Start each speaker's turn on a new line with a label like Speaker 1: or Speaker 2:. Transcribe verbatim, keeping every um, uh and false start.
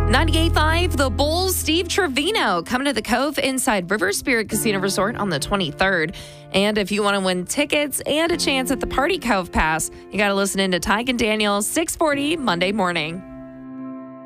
Speaker 1: ninety-eight point five, the Bulls, Steve Trevino coming to the Cove inside River Spirit Casino Resort on the twenty-third. And if you want to win tickets and a chance at the Party Cove Pass, you got to listen in to Tyke and Daniel, six forty Monday morning.